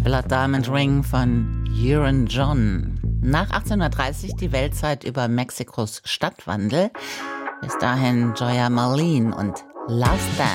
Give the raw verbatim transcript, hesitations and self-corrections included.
Blood Diamond Ring von Euron John. Nach achtzehnhundertdreißig die Weltzeit über Mexikos Stadtwandel. Bis dahin Joya Marlene und Last Dance.